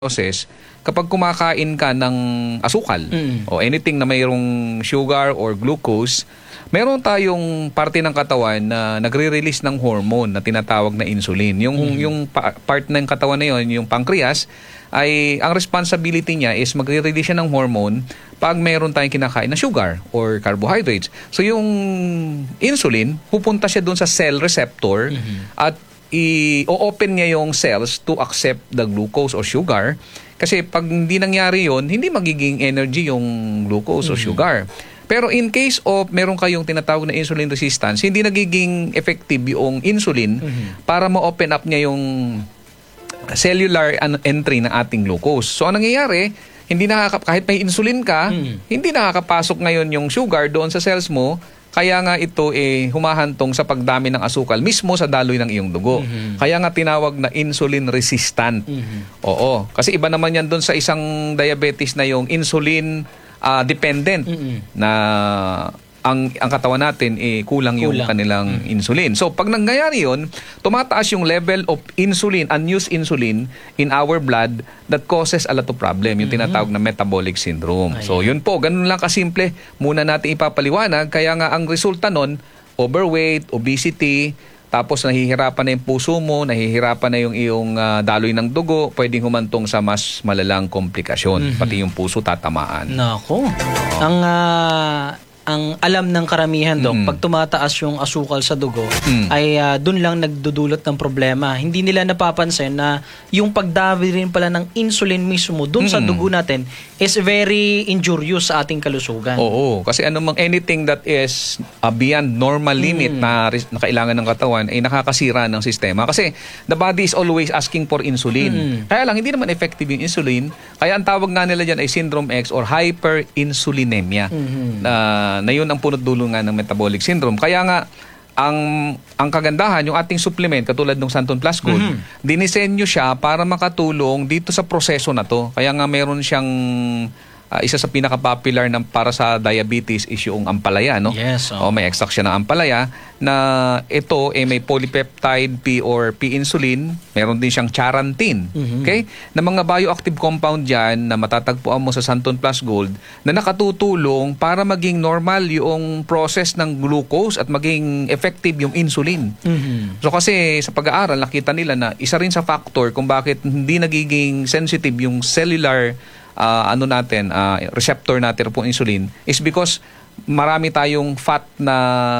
process, kapag kumakain ka ng asukal o anything na mayroong sugar or glucose, meron tayong parte ng katawan na nagre-release ng hormone na tinatawag na insulin. Yung part ng katawan na yun, yung pancreas, ay ang responsibility niya is magre-release siya ng hormone pag meron tayong kinakain na sugar or carbohydrates. So yung insulin, pupunta siya dun sa cell receptor at i-open niya yung cells to accept the glucose or sugar. Kasi pag hindi nangyari yon, hindi magiging energy yung glucose o sugar. Pero in case of meron kayong tinatawag na insulin resistance, hindi nagiging effective yung insulin para ma-open up niya yung cellular entry ng ating glucose. So ang nangyayari, kahit may insulin ka, hindi nakakapasok ngayon yung sugar doon sa cells mo. Kaya nga ito humahantong sa pagdami ng asukal mismo sa daloy ng iyong dugo. Kaya nga tinawag na insulin resistant. Oo. Kasi iba naman yan doon sa isang diabetes na yung insulin dependent na ang katawan natin kulang yung kanilang insulin. So pag nangyayari yun, tumataas yung level of insulin, unused insulin in our blood that causes a lot of problem, yung tinatawag na metabolic syndrome. So yun po, ganun lang kasimple. Muna natin ipapaliwanag, kaya nga ang resulta nun, overweight, obesity, tapos nahihirapan na yung puso mo, nahihirapan na yung iyong daloy ng dugo, pwedeng humantong sa mas malalang komplikasyon. Pati yung puso tatamaan. Nako. Ang alam ng karamihan, Dok, pag tumataas yung asukal sa dugo, ay dun lang nagdudulot ng problema. Hindi nila napapansin na yung pagdami rin pala ng insulin mismo dun sa dugo natin is very injurious sa ating kalusugan. Oo, kasi anything that is beyond normal limit na kailangan ng katawan ay nakakasira ng sistema. Kasi the body is always asking for insulin. Kaya lang, hindi naman effective yung insulin. Kaya ang tawag nga nila dyan ay syndrome X or hyperinsulinemia. Na yun ang punot dulo nga ng metabolic syndrome. Kaya nga, ang kagandahan, yung ating supplement, katulad ng Santon Plus Gold, dinisenyo siya para makatulong dito sa proseso na to. Kaya nga meron siyang, isa sa pinaka-popular para sa diabetes is yung ampalaya, no? Yes. May extract siya ng ampalaya na ito may polypeptide P or P-insulin. Meron din siyang charantin. Okay? Na mga bioactive compound dyan na matatagpuan mo sa Santon Plus Gold na nakatutulong para maging normal yung process ng glucose at maging effective yung insulin. So kasi sa pag-aaral, nakita nila na isa rin sa factor kung bakit hindi nagiging sensitive yung cellular receptor natin po insulin is because marami tayong fat na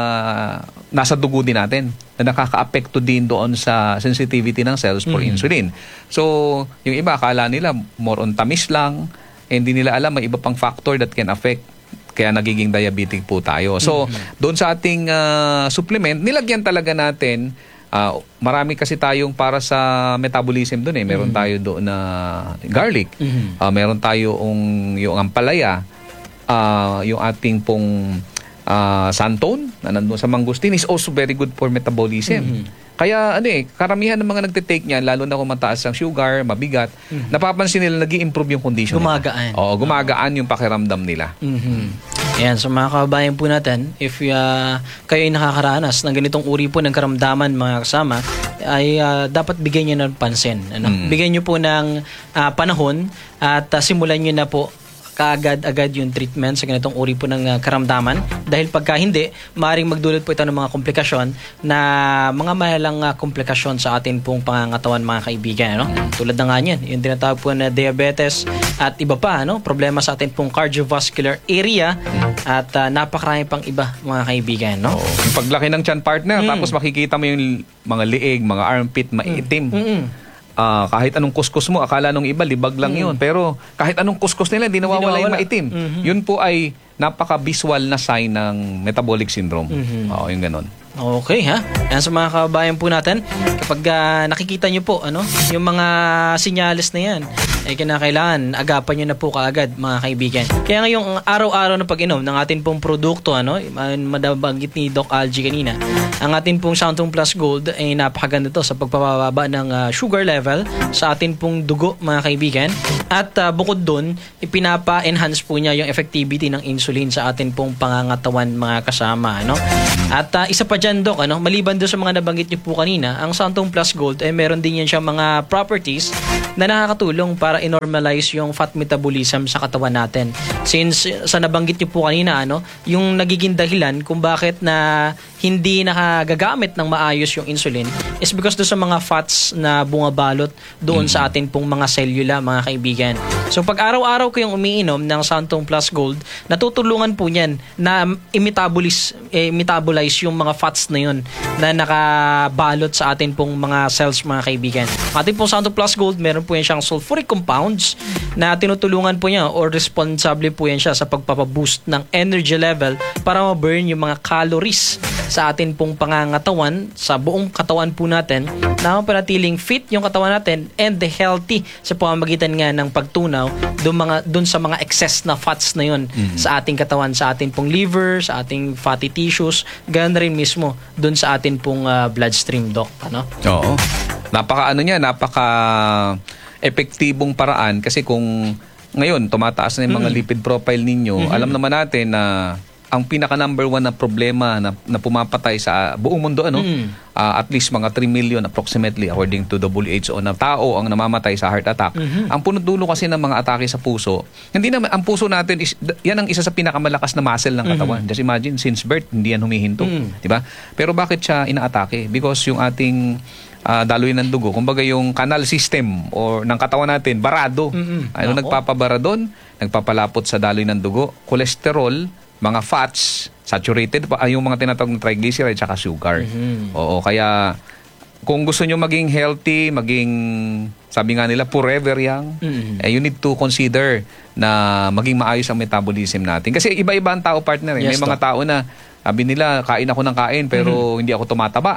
nasa dugo din natin na nakaka-apekto din doon sa sensitivity ng cells for insulin. So, yung iba akala nila more on tamis lang, hindi nila alam may iba pang factor that can affect kaya nagiging diabetic po tayo. So, doon sa ating supplement, nilagyan talaga natin marami kasi tayong para sa metabolism doon meron tayo doon na garlic. Meron tayo yung ampalaya, yung ating pong santon na nandun sa mangustin is also very good for metabolism. Kaya karamihan ng mga nagte-take niyan, lalo na kung mataas ang sugar, mabigat, napapansin nila nag-i-improve yung condition. Gumagaan. Oo, gumagaan yung pakiramdam nila. Ayan, so mga kababayan po natin, if kayo ay nakakaranas ng ganitong uri po ng karamdaman mga kasama, ay dapat bigyan nyo ng pansin. Bigyan nyo po ng panahon at simulan nyo na po kaagad-agad yung treatment sa ganitong uri po ng karamdaman. Dahil pagka hindi, maaaring magdulot po ito ng mga komplikasyon na mga malalang komplikasyon sa atin pong pangangatawan mga kaibigan. Tulad na nga niyan, yung tinatawag po na diabetes at iba pa, problema sa atin pong cardiovascular area at napakarami pang iba mga kaibigan. Yung paglaki ng tiyan partner, tapos makikita mo yung mga liig, mga armpit, maitim. Kahit anong kuskus mo, akala nung iba libag lang yun. Pero kahit anong kuskus nila, hindi nawawala yung maitim. Yun po ay napaka-visual na sign ng metabolic syndrome. Yung ganon. Okay, ha? Yan sa mga kababayan po natin, kapag nakikita nyo po, yung mga sinyalis na yan, ay kinakailangan, agapan nyo na po kaagad, mga kaibigan. Kaya ngayong araw-araw na pag-inom ng atin pong produkto, madabanggit ni Doc Algie kanina, ang atin pong Santon Plus Gold ay napakaganda to sa pagpapababa ng sugar level sa atin pong dugo, mga kaibigan. At bukod dun, ipinapa-enhance po niya yung effectivity ng insulin sa atin pong pangangatawan, mga kasama. At isa pa dyan, Doc, maliban doon sa mga nabanggit niyo po kanina, ang Santon Plus Gold ay meron din yan siyang mga properties na nakakatulong para para i-normalize yung fat metabolism sa katawan natin. Since sa nabanggit niyo po kanina, yung nagiging dahilan kung bakit na hindi nakagagamit ng maayos yung insulin is because do sa mga fats na bumabalot doon sa atin pong mga selula, mga kaibigan. So pag araw-araw kayong umiinom ng Santong Plus Gold, natutulungan po niyan na metabolize yung mga fats na yun na nakabalot sa atin pong mga cells, mga kaibigan. Atin pong Santong Plus Gold, meron po yan siyang sulfuric compounds na tinutulungan po niya or responsable po yan siya sa pagpapaboost ng energy level para ma-burn yung mga calories sa atin pong pangangatawan, sa buong katawan po natin, na mapanatiling fit yung katawan natin and healthy sa pamamagitan nga ng pagtunaw doon sa mga excess na fats na yun sa ating katawan, sa ating pong liver, sa ating fatty tissues, ganoon rin mismo doon sa atin pong bloodstream, Doc. Oo. Napaka epektibong paraan kasi kung ngayon tumataas na yung mga lipid profile ninyo, alam naman natin na ang pinaka number 1 na problema na pumapatay sa buong mundo at least mga 3 million approximately according to WHO na tao ang namamatay sa heart attack. Ang punot-dulo kasi ng mga atake sa puso, hindi naman ang puso natin yan ang isa sa pinakamalakas na muscle ng katawan. Just imagine since birth hindi yan humihinto, di ba? Pero bakit siya inaatake? Because yung ating daloy ng dugo, kumbaga yung canal system or ng katawan natin barado. Nagpapabara doon, nagpapalapot sa daloy ng dugo, cholesterol, mga fats, saturated pa, yung mga tinatawag na triglycerides at sugar. Oo, kaya kung gusto nyo maging healthy, sabi nga nila, forever young, you need to consider na maging maayos ang metabolism natin. Kasi iba-iba ang tao, partner. May mga tao na, sabi nila, kain ako ng kain pero hindi ako tumataba.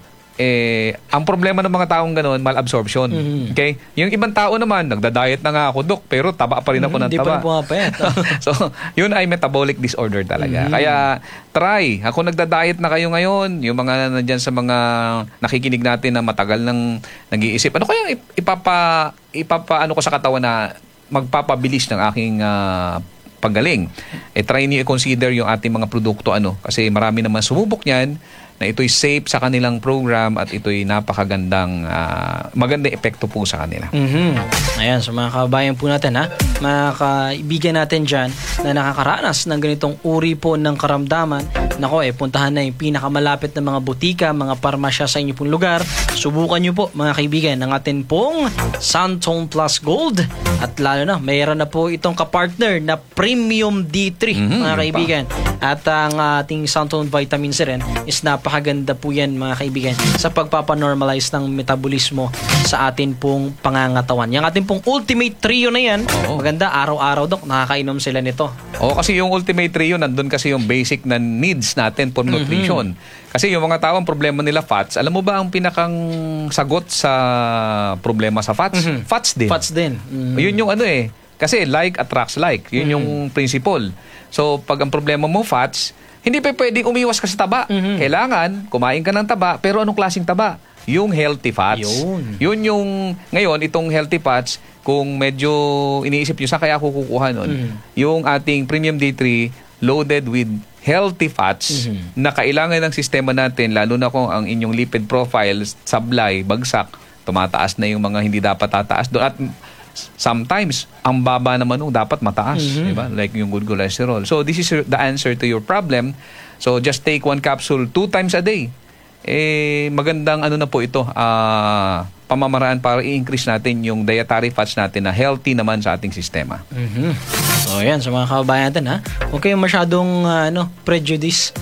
Ang problema ng mga taong ganoon, malabsorption. Okay? Yung ibang tao naman, nagda-diet na nga ako, Dok, pero taba pa rin ako ng taba. Hindi pa rin pumapayat. So, yun ay metabolic disorder talaga. Kaya, try. Ako nagda-diet na kayo ngayon, yung mga nandyan sa mga nakikinig natin na matagal nang nag-iisip, ano kaya ipapa ano ko sa katawan na magpapabilis ng aking paggaling. Try niyo i-consider yung ating mga produkto, kasi marami naman sumubok niyan, na ito'y safe sa kanilang program at ito'y napakagandang magandang epekto po sa kanila. Ayan, so mga kabayan po natin, mga kaibigan natin dyan na nakakaranas ng ganitong uri po ng karamdaman, puntahan na yung pinakamalapit na mga butika, mga parmasya sa inyo pong lugar. Subukan nyo po, mga kaibigan, ng atin pong Santong Plus Gold, at lalo na, mayroon na po itong kapartner na Premium D3, mga kaibigan. At ang ating Santong Vitamin C rin is napakaganda po yan, mga kaibigan, sa pagpapanormalize ng metabolismo sa atin pong pangangatawan. Yung atin pong Ultimate Trio na yan, maganda, araw-araw, Dok, nakakainom sila nito. Kasi yung Ultimate Trio, nandun kasi yung basic na needs natin for nutrition. Kasi yung mga tao, ang problema nila fats, alam mo ba ang pinakang sagot sa problema sa fats? Fats din. Fats din. Yun yung kasi like attracts like. Yun yung principle. So, pag ang problema mo fats, hindi pa pwedeng umiwas ka sa taba. Kailangan, kumain ka ng taba, pero anong klaseng taba? Yung healthy fats. Yun yung, ngayon, itong healthy fats, kung medyo iniisip nyo, saan kaya ako kukuha nun? Yung ating Premium D3, loaded with healthy fats na kailangan ng sistema natin, lalo na kung ang inyong lipid profile, sablay, bagsak, tumataas na yung mga hindi dapat tataas doon. At sometimes, ang baba naman dapat mataas. Diba? Like yung good cholesterol. So, this is the answer to your problem. So, just take 1 capsule 2 times a day. Magandang na po ito, pamamaraan para i-increase natin yung dietary fats natin na healthy naman sa ating sistema. So, yan, sa mga kababayan natin, huwag kayong masyadong prejudice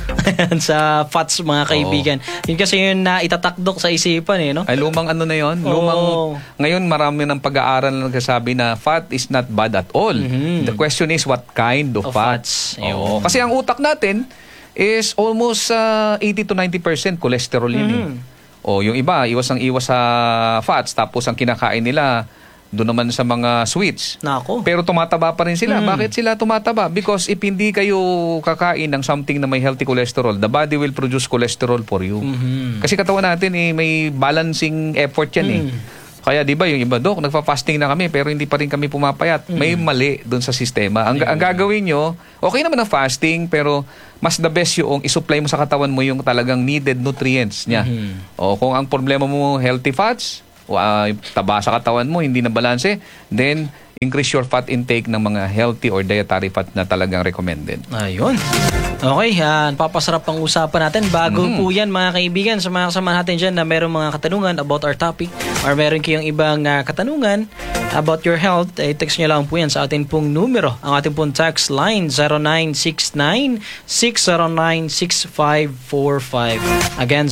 sa fats, mga kaibigan. Yun kasi yun na itatakdok sa isipan, no? Ay, lumang na yun. Ngayon, marami ng pag-aaral na nagsasabi na fat is not bad at all. The question is, what kind of fats? Kasi ang utak natin is almost 80 to 90% cholesterol yun. Yung iba, iwas sa fats, tapos ang kinakain nila, doon naman sa mga sweets. Pero tumataba pa rin sila. Bakit sila tumataba? Because if hindi kayo kakain ng something na may healthy cholesterol, the body will produce cholesterol for you. Kasi katawan natin may balancing effort yan Kaya di ba yung iba, Dok, nagfa-fasting na kami pero hindi pa rin kami pumapayat. May mali doon sa sistema. Ang gagawin nyo, okay naman ang fasting pero mas the best yung isupply mo sa katawan mo yung talagang needed nutrients niya. Kung ang problema mo healthy fats, taba sa katawan mo, hindi na balanse, then increase your fat intake ng mga healthy or dietary fat na talagang recommended. Ayun. Okay, papasarap ang usapan natin. Bago po yan mga kaibigan, sa mga kasama natin dyan na meron mga katanungan about our topic or meron kayong ibang katanungan about your health, text nyo lang po yan sa atin pong numero. Ang ating pong text line 0969-609-6545. Again,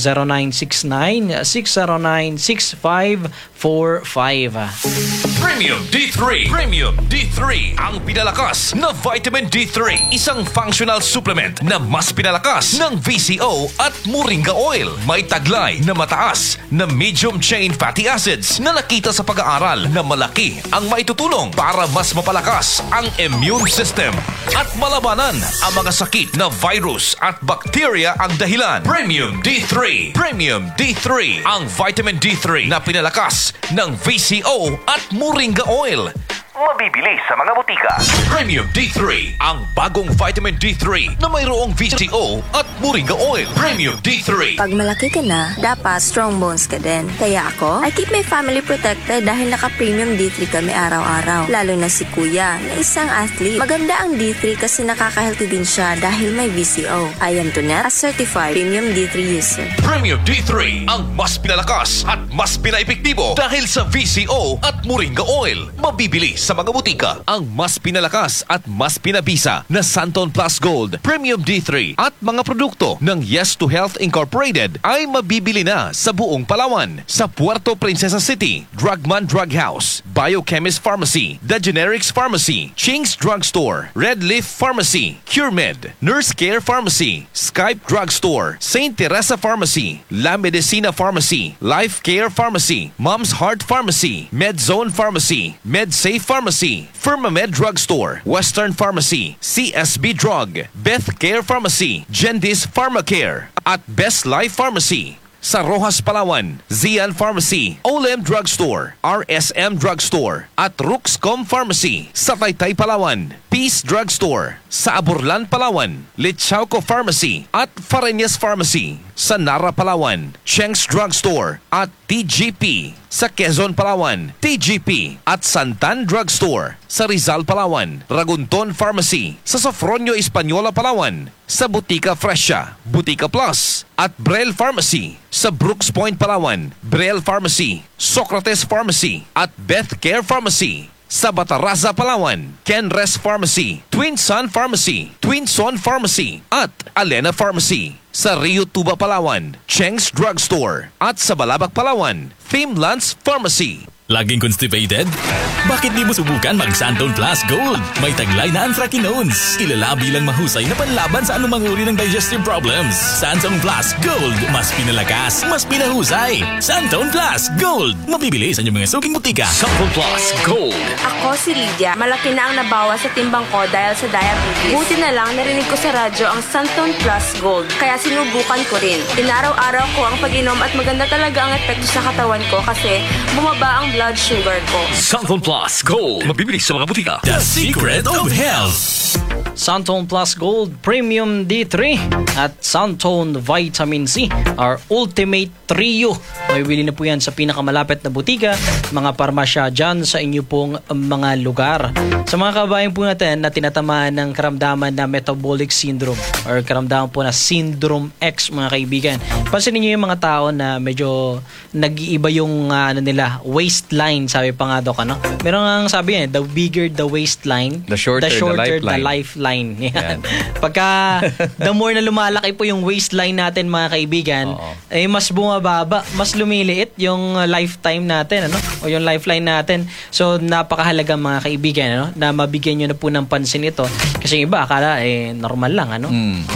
0969-609-6545. Premium D3. Premium D3. Ang pinalakas na vitamin D3. Isang functional supplement na mas pinalakas ng VCO at Moringa Oil. May taglay na mataas na medium chain fatty acids na nakita sa pag-aaral na malaki ang maitutulong para mas mapalakas ang immune system at malabanan ang mga sakit na virus at bacteria ang dahilan. Premium D3. Premium D3. Ang vitamin D3 na pinalakas ng VCO at Moringa Oil. Mabibili sa mga butika. Premium D3. Ang bagong vitamin D3 na mayroong VCO at Moringa Oil. Premium D3. Pag malaki ka na, dapat strong bones ka din. Kaya ako, I keep my family protected dahil naka-premium D3 kami araw-araw. Lalo na si Kuya, na isang athlete. Maganda ang D3 kasi nakaka-healthy din siya dahil may VCO. I am Tonet, a certified premium D3 user. Premium D3. Ang mas pinalakas at mas pinaepektibo dahil sa VCO at Moringa Oil. Mabibili sa mga butika. Ang mas pinalakas at mas pinabisa na Santon Plus Gold Premium D3 at mga produkto ng Yes to Health Incorporated ay mabibili na sa buong Palawan, sa Puerto Princesa City, Drugman Drug House, Biochemist Pharmacy, The Generics Pharmacy, Ching's Drugstore, Red Leaf Pharmacy, CureMed, Nurse Care Pharmacy, Skype Drugstore, St. Teresa Pharmacy, La Medicina Pharmacy, Life Care Pharmacy, Mom's Heart Pharmacy, MedZone Pharmacy, MedSafe Pharmacy, Firmamed Drugstore, Western Pharmacy, CSB Drug, Beth Care Pharmacy, Gendis Pharmacare, at Best Life Pharmacy. Sa Rojas, Palawan, Zian Pharmacy, Olem Drugstore, RSM Drugstore, at Ruxcom Pharmacy. Sa Taytay, Palawan, Peace Drugstore. Sa Aburlan, Palawan, Lichauco Pharmacy at Fareñas Pharmacy. Sa Nara, Palawan, Cheng's Drugstore at TGP. Sa Quezon, Palawan, TGP at Santan Drugstore. Sa Rizal, Palawan, Ragunton Pharmacy. Sa Sofronio, Española, Palawan, sa Butika Fresha, Butika Plus at Brel Pharmacy. Sa Brooks Point, Palawan, Brel Pharmacy, Socrates Pharmacy at Beth Care Pharmacy. Sa Bataraza, Palawan, Kenres Pharmacy, Twin Sun Pharmacy, Twin Son Pharmacy at Alena Pharmacy. Sa Rio Tuba, Palawan, Cheng's Drugstore at sa Balabac, Palawan, Thimlands Pharmacy. Laging constipated? Bakit di mo subukan mag-Santon Plus Gold? May taglay na anthracinones. Kilala bilang mahusay na panlaban sa anumang uri ng digestive problems. Santon Plus Gold. Mas pinalakas, mas pinahusay. Santon Plus Gold. Mabibili sa inyong mga suking butika. Santon Plus Gold. Ako si Lydia. Malaki na ang nabawas sa timbang ko dahil sa diabetes. Buti na lang narinig ko sa radyo ang Santon Plus Gold. Kaya sinubukan ko rin. Inaraw-araw ko ang pag-inom at maganda talaga ang epekto sa katawan ko kasi bumaba ang blood sugar ko. Santon Plus Gold. Mabibili sa mga butika. The Secret of Health. Santon Plus Gold Premium D3 at Santon Vitamin C, our ultimate trio. Mabibili na po yan sa pinakamalapit na butika, mga parmasya dyan sa inyo pong mga lugar. Sa mga kabayan po natin na tinatamaan ng karamdaman na metabolic syndrome or karamdaman po na syndrome X, mga kaibigan. Pansinin niyo yung mga tao na medyo nag-iiba yung nila, waistline, sabi pa nga Doc, ano? Meron nga sabi yan, the bigger the waistline, the shorter the lifeline. Yan. Pagka the more na lumalaki po yung waistline natin, mga kaibigan, eh mas bumababa, mas lumiliit yung lifetime natin, ano? O yung lifeline natin. So napakahalaga, mga kaibigan, ano? Na mabigyan nyo na po ng pansin ito. Kasi yung iba akala normal lang, ano?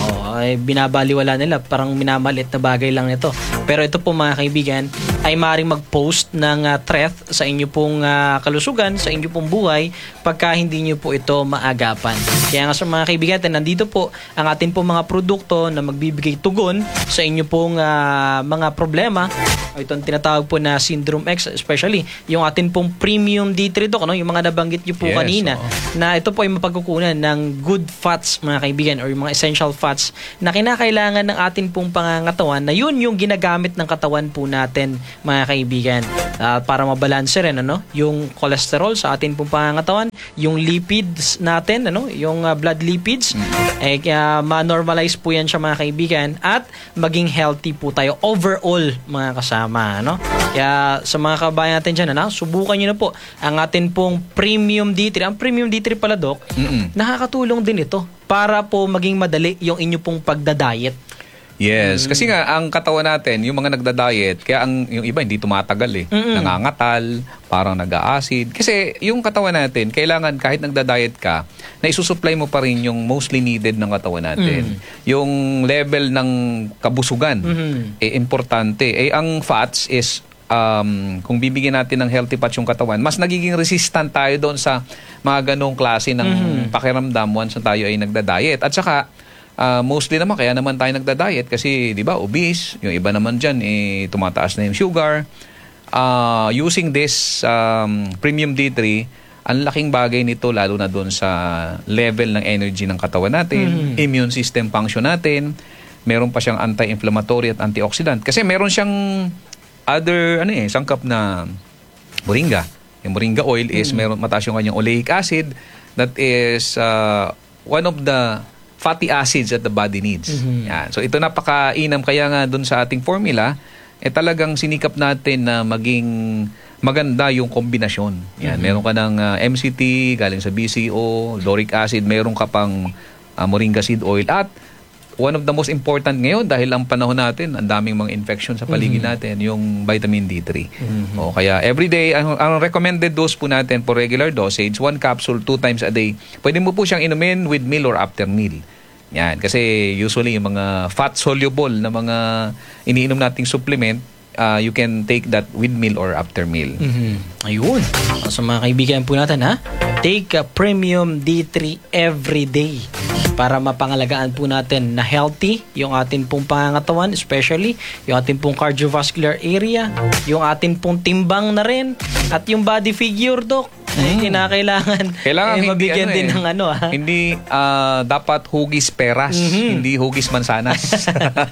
Binabaliwala nila, parang minamalit na bagay lang ito. Pero ito po, mga kaibigan, ay maaaring mag-post ng threat sa inyo pong kalusugan, sa inyo pong buhay, pagka hindi nyo po ito maagapan. Kaya nga sa mga kaibigan, nandito po ang atin pong mga produkto na magbibigay tugon sa inyo pong mga problema. Itong tinatawag po na Syndrome X, especially yung atin pong Premium D3 Doc, ano? Yung mga nabanggit nyo po kanina, na ito po ay mapagkukunan ng good fats, mga kaibigan, or yung mga essential fats na kinakailangan ng atin pong pangangatawan na yun yung ginagamit ng katawan po natin, mga kaibigan. Para mabalanse rin yung cholesterol sa atin pong pangangatawan, yung lipids natin, yung blood lipids, ma-normalize po yan siya, mga kaibigan, at maging healthy po tayo overall, mga kasama. Kaya sa mga kabayan natin dyan, subukan nyo na po ang atin pong Premium D3. Ang Premium D3 pala, Doc, nakakatulong din ito para po maging madali yung inyo pong pagda-diet. Yes, kasi nga ang katawan natin, yung mga nagda-diet, kaya yung iba hindi tumatagal nangangatal, parang nag-a-acid. Kasi yung katawan natin, kailangan kahit nagda-diet ka, na isusupply mo pa rin yung mostly needed ng katawan natin. Yung level ng kabusugan, importante. Ang fats is, kung bibigyan natin ng healthy fats yung katawan, mas nagiging resistant tayo doon sa mga ganong klase ng pakiramdam once tayo ay nagda-diet. At saka, mostly naman, kaya naman tayo nagda-diet kasi, di ba, obese. Yung iba naman dyan, tumataas na yung sugar. Using this Premium D3, ang laking bagay nito, lalo na doon sa level ng energy ng katawan natin, immune system function natin, meron pa siyang anti-inflammatory at antioxidant. Kasi meron siyang other, sangkap na moringa. Yung moringa oil is meron mataas yung kanyang oleic acid that is one of the fatty acids that the body needs. Yan. So ito napakainam, kaya nga dun sa ating formula, talagang sinikap natin na maging maganda yung kombinasyon. Yan. Meron ka ng MCT, galing sa BCO, lauric acid, meron ka pang moringa seed oil, at one of the most important ngayon, dahil ang panahon natin, ang daming mga infection sa paligid natin, yung vitamin D3. Kaya everyday, ang recommended dose po natin for regular dosage, 1 capsule 2 times a day. Pwede mo po siyang inumin with meal or after meal. Yan. Kasi usually yung mga fat-soluble na mga iniinom nating supplement, you can take that with meal or after meal. Ayun. So mga kaibigan po natin, take a Premium D3 every day para mapangalagaan po natin na healthy yung atin pong pangangatawan, especially yung atin pong cardiovascular area, yung atin pong timbang na rin, at yung body figure, Doc. Kinakailangan mabigyan din ng Hindi dapat hugis peras, hindi hugis mansanas.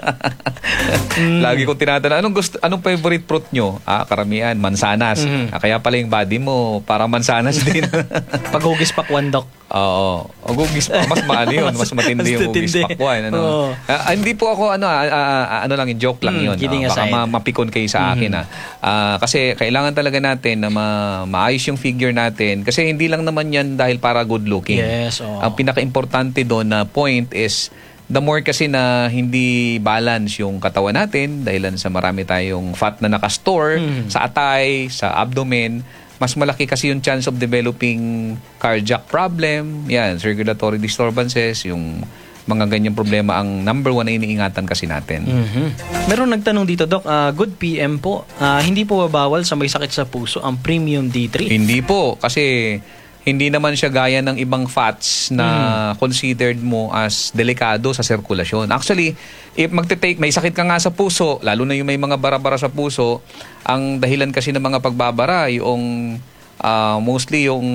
Lagi kong tinatanong, anong favorite fruit nyo? Karamihan, mansanas. Kaya pala yung body mo, para mansanas din. Pag hugis pakwan, Doc. Oo. Hugis pa, mas maano yun, mas matindi yung hugis pakwan. Hindi po ako, lang, joke lang yun. Baka mapikon kayo sa akin. Kasi kailangan talaga natin na maayos yung figure natin. Kasi hindi lang naman yan dahil para good looking. Yes. Ang pinaka-importante doon na point is, the more kasi na hindi balance yung katawan natin, dahilan sa marami tayong fat na nakastore sa atay, sa abdomen, mas malaki kasi yung chance of developing cardiac problem, circulatory disturbances, yung mga ganyang problema ang number 1 na iniingatan kasi natin. Meron nagtanong dito, Doc, good PM po, hindi po bawal sa may sakit sa puso ang Premium D3? Hindi po, kasi hindi naman siya gaya ng ibang fats na considered mo as delikado sa sirkulasyon. Actually, if may sakit ka nga sa puso, lalo na yung may mga bara-bara sa puso, ang dahilan kasi ng mga pagbabara, yung mostly yung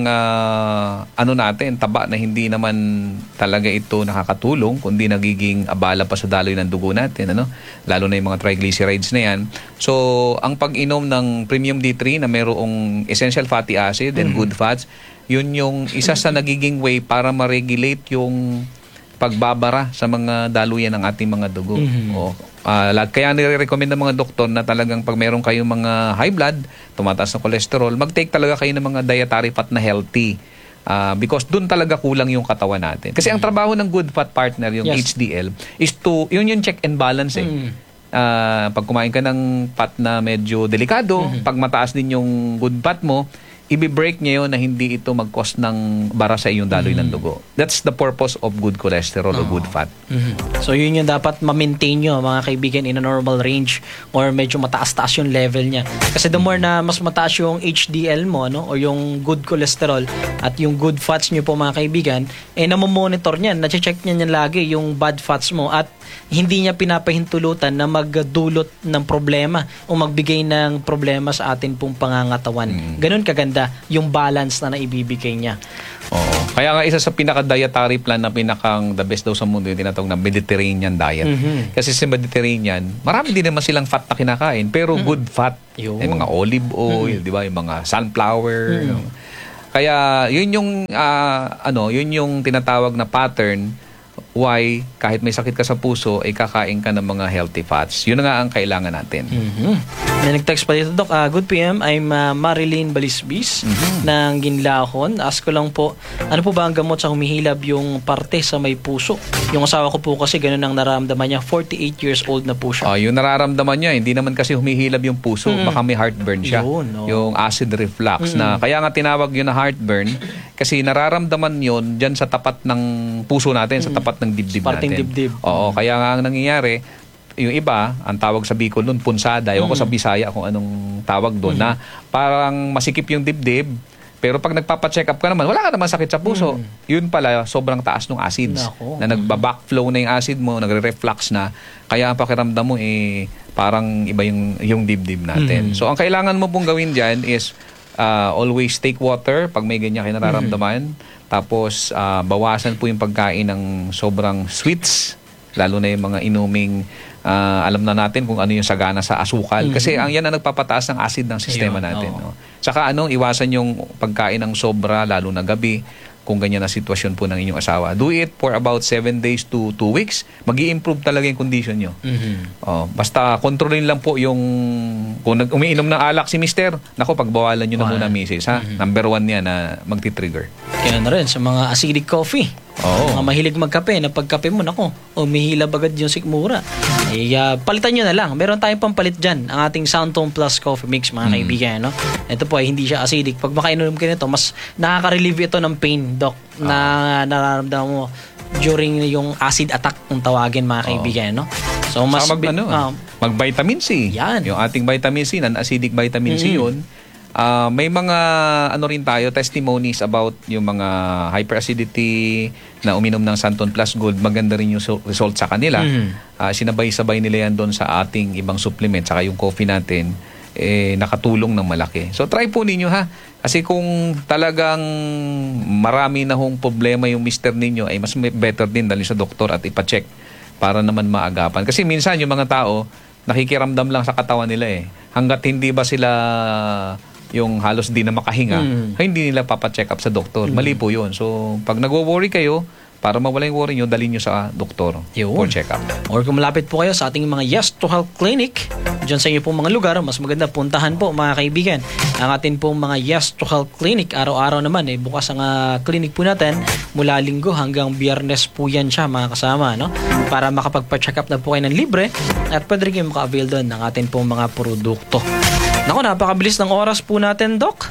natin, taba na hindi naman talaga ito nakakatulong, kundi nagiging abala pa sa daloy ng dugo natin, lalo na yung mga triglycerides na yan. So, ang pag-inom ng Premium D3 na mayroong essential fatty acid and good fats, yun yung isa sa nagiging way para ma-regulate yung pagbabara sa mga daluyan ng ating mga dugo. Kaya nire-recommend ng mga doktor na talagang pag meron kayong mga high blood, tumataas na cholesterol, mag-take talaga kayo ng mga dietary fat na healthy. Because dun talaga kulang yung katawan natin. Kasi ang trabaho ng good fat partner, yung HDL, is yun yung check and balance pag kumain ka ng fat na medyo delikado, pag mataas din yung good fat mo, i-break niya yun na hindi ito mag-cause ng bara sa iyong daloy ng dugo. That's the purpose of good cholesterol o good fat. So yun yung dapat ma-maintain nyo, mga kaibigan, in a normal range or medyo mataas-taas yung level niya. Kasi the more na mas mataas yung HDL mo, o yung good cholesterol at yung good fats nyo po, mga kaibigan, namomonitor niyan, na-check niyan lagi yung bad fats mo at hindi niya pinapahintulutan na magdulot ng problema o magbigay ng problema sa atin pong pangangatawan. Ganun kaganda yung balance na naibibigay niya. Oo. Kaya nga isa sa pinaka-dietary plan na the best daw sa mundo yung tinatawag na Mediterranean diet. Kasi sa Mediterranean, marami din naman silang fat na kinakain, pero good fat. Yung mga olive oil, di ba? Yung mga sunflower. Kaya yun yung tinatawag na pattern why kahit may sakit ka sa puso ay kakain ka ng mga healthy fats. Yun na nga ang kailangan natin. May nag-text pa dito, Doc. Good PM. I'm Marilyn Balisbis ng Ginlahon. Ask ko lang po, ano po ba ang gamot sa humihilab yung parte sa may puso? Yung asawa ko po kasi ganun ang nararamdaman niya. 48 years old na po siya. Yung nararamdaman niya, hindi naman kasi humihilab yung puso. Baka may heartburn siya. Yung acid reflux na kaya nga tinawag yun na heartburn kasi nararamdaman yun dyan sa tapat ng puso natin, sa tapat ng dibdib natin. Parting dibdib. Oo, kaya nga ang nangyayari, yung iba, ang tawag sa Bicol nun, punsada. Ewan ko sa Bisaya kung anong tawag doon, na parang masikip yung dibdib, pero pag nagpapacheck up ka naman, wala ka naman sakit sa puso. Yun pala, sobrang taas ng acids. Na nagbabackflow na yung acid mo, nagre-reflux na. Kaya ang pakiramdam mo, parang iba yung dibdib natin. So, ang kailangan mo pong gawin dyan is always take water pag may ganyan kayo nararamdaman. Tapos, bawasan po yung pagkain ng sobrang sweets, lalo na yung mga inuming alam na natin kung ano yung sagana sa asukal. Kasi yan ang nagpapataas ng acid ng sistema natin. No? Tsaka iwasan yung pagkain ng sobra, lalo na gabi, kung ganyan na sitwasyon po ng inyong asawa. Do it for about 7 days to 2 weeks. Mag-i-improve talaga yung condition nyo. Basta kontrolin lang po yung kung umiinom ng alak si mister, nako, pagbawalan nyo na muna, misis. Number 1 yan na magti-trigger. Kaya na rin sa mga acidic coffee. Mga mahilig magkape, na pagkape mo, nako, umihilab agad yung sikmura. Palitan nyo na lang. Meron tayong pampalit dyan, ang ating Soundtone Plus Coffee Mix, mga kaibigan. No? Ito po ay hindi siya acidic. Pag makainom ka nito, mas nakaka-relieve ito ng pain, Doc, na nararamdaman mo during yung acid attack kung tawagin, mga kaibigan. No? So, mas mag-vitamin C. Yan. Yung ating vitamin C, non-acidic vitamin C yun. May mga rin tayo, testimonies about yung mga hyperacidity na uminom ng Santon Plus Gold. Maganda rin yung result sa kanila. Sinabay-sabay nila yan doon sa ating ibang supplement, saka yung coffee natin, nakatulong ng malaki. So try po ninyo, ha. Kasi kung talagang marami na hong problema yung mister ninyo, ay mas better din dali sa doktor at ipacheck para naman maagapan. Kasi minsan yung mga tao, nakikiramdam lang sa katawan nila hanggat hindi ba sila yung halos di na makahinga, hindi nila papacheck up sa doktor. Mali po yun. So, pag nagwo-worry kayo, para mawala yung worry nyo, dalhin nyo sa doktor for check up. Or kung malapit po kayo sa ating mga Yes to Health Clinic, dyan sa inyo pong mga lugar, mas maganda puntahan po, mga kaibigan. Ang atin pong mga Yes to Health Clinic, araw-araw naman, bukas ang clinic po natin, mula Linggo hanggang Biyernes po yan siya, mga kasama, no? Para makapagpa-check up na po kayo ng libre at pwede rin kayo maka-avail doon ng atin pong mga produkto. Naku, napakabilis ng oras po natin, Doc.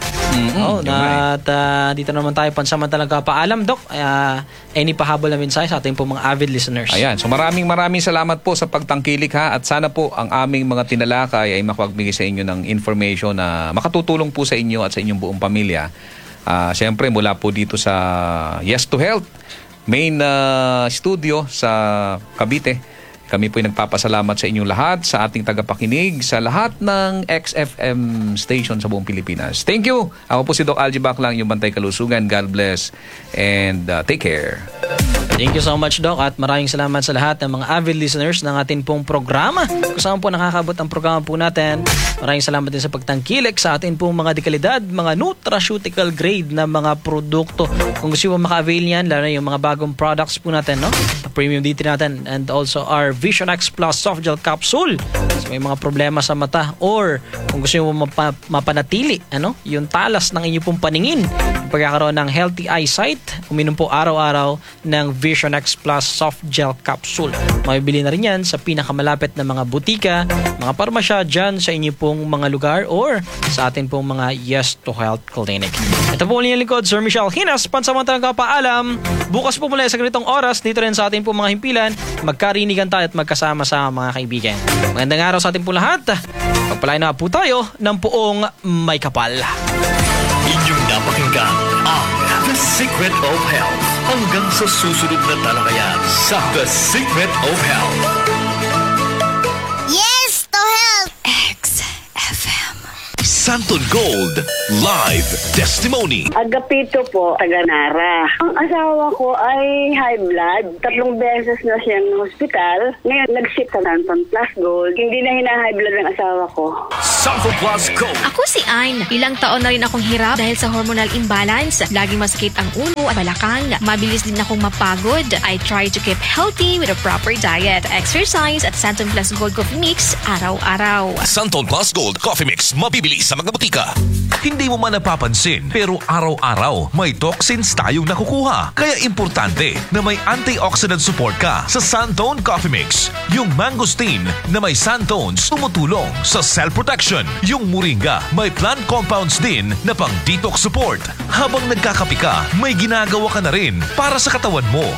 At dito naman tayo pansamantalang kapaalam, Doc. Any pahabol na mensahe sa ating po mga avid listeners? Ayan, so maraming salamat po sa pagtangkilik, ha, at sana po ang aming mga tinalakay ay makapagbigay sa inyo ng information na makatutulong po sa inyo at sa inyong buong pamilya. Siyempre, mula po dito sa Yes to Health main studio sa Cavite, kami po ay nagpapasalamat sa inyong lahat, sa ating tagapakinig, sa lahat ng XFM station sa buong Pilipinas. Thank you! Ako po si Doc Algie Baclang, yung Bantay Kalusugan. God bless and take care. Thank you so much, Doc, at maraming salamat sa lahat ng mga avid listeners ng ating pong programa. Kung saan po nakakabot ang programa po natin, maraming salamat din sa pagtangkilik sa ating pong mga dekalidad, mga nutraceutical grade na mga produkto. Kung gusto mo maka-avail niyan, lalo na yung mga bagong products po natin, no? Premium D3 natin, and also our Vision X Plus Soft Gel Capsule. So, may mga problema sa mata, or kung gusto mo mapanatili yung talas ng inyong pong paningin, pagkakaroon ng healthy eyesight, uminom po araw-araw ng Vision X Plus Soft Gel Capsule. Mabibili na rin yan sa pinakamalapit na mga butika, mga parmasya dyan sa inyo pong mga lugar, or sa atin pong mga Yes to Health Clinic. Ito po ulit yung lingkod, Sir Michelle Hinas, pansamantalang kapaalam. Bukas po mula sa ganitong oras, dito rin sa atin pong mga himpilan, magkarinigan tayo at magkasama sa mga kaibigan. Magandang araw sa atin po lahat. Pagpalain na po tayo ng poong may kapal. Inyong napakinggan ang The Secret of Health. Hanggang sa susunod na talakayan sa The Secret of Health. Yes to Health! XFM. Santon Gold Live Testimony. Agapito po, taga-Nara. Ang asawa ko ay high blood. 3 beses na siyang hospital. Ngayon, nag-ship sa Santon Plus Gold. Hindi na hina-high blood ng asawa ko. Santon Plus Gold. Ako si Ain. Ilang taon na rin akong hirap dahil sa hormonal imbalance. Laging masakit ang ulo at balakang. Mabilis din akong mapagod. I try to keep healthy with a proper diet, exercise at Santon Plus Gold Coffee Mix araw-araw. Santon Plus Gold Coffee Mix, mabibili sa mga butika. Hindi mo man napapansin, pero araw-araw may toxins tayong nakukuha. Kaya importante na may antioxidant support ka sa Santon Coffee Mix. Yung mangosteen na may santones tumutulong sa cell protection. Yung moringa may plant compounds din na pang detox support. Habang nagkakape ka, may ginagawa ka na rin para sa katawan mo.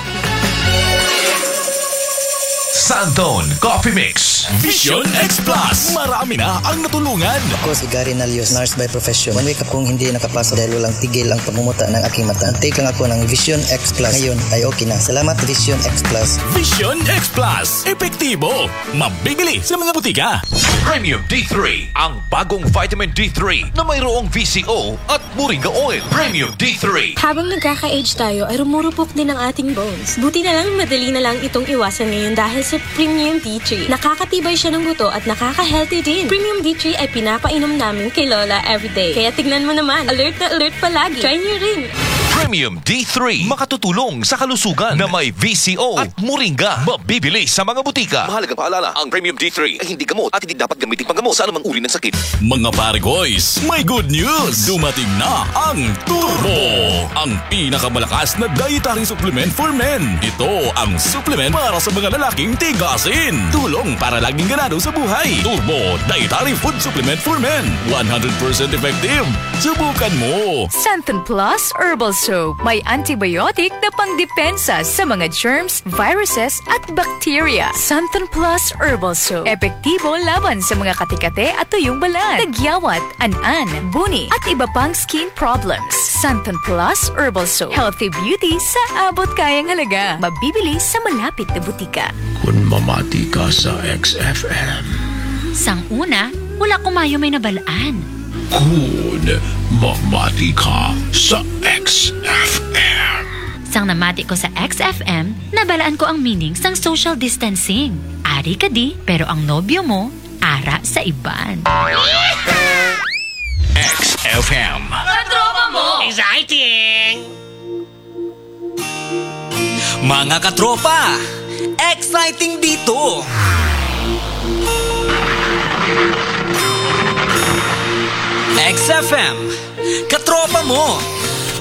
Santon Coffee Mix. Vision X Plus. Marami na ang natulungan. Ako si Gary Nalios, nurse by profession. One week akong hindi nakapasok dahil walang tigil ang pagmumuta ng aking mata. Take lang ako ng Vision X Plus. Ngayon ay okay na. Salamat Vision X Plus. Vision X Plus. Epektibo. Mabibili sa mga butika. Premium D3, ang bagong vitamin D3 na mayroong VCO at moringa oil. Premium D3. Habang nagkaka-age tayo ay rumurupok din ang ating bones. Buti na lang madali na lang itong iwasan ngayon dahil sa Premium D3. Nakakatibay siya ng buto at nakaka-healthy din. Premium D3 ay pinapainom namin kay Lola everyday. Kaya tignan mo naman, alert na alert palagi. Try niyo rin. Premium D3, makatutulong sa kalusugan na may VCO at moringa. Mabibili sa mga butika. Mahalagang paalala, ang Premium D3 ay hindi gamot at hindi dapat gamitin panggamot sa anumang uri ng sakit. Mga pare boys, may good news! Dumating na ang Turbo! Ang pinakamalakas na dietary supplement for men. Ito ang supplement para sa mga lalaking tigasin. Tulong para laging ganado sa buhay. Turbo Dietary Food Supplement for Men. 100% effective. Subukan mo! Santon Plus Herbal Soap. May antibiotic na pangdepensa sa mga germs, viruses at bacteria. Santon Plus Herbal Soap. Epektibo laban sa mga katikate at tuyong balat, tagyawat, an-an, buni at iba pang skin problems. Santon Plus Herbal Soap. Healthy beauty sa abot kayang halaga. Mabibili sa malapit na butika. Kung mamati ka sa XFM. Sang una, wala kumayo may nabalaan. Kung mamati ka sa XFM. Sang namati ko sa XFM, nabalaan ko ang meaning sang social distancing. Ari ka di, pero ang nobyo mo, ara sa iban. XFM. Katropa mo! Exciting! Mga katropa, exciting dito! XFM, katropa mo!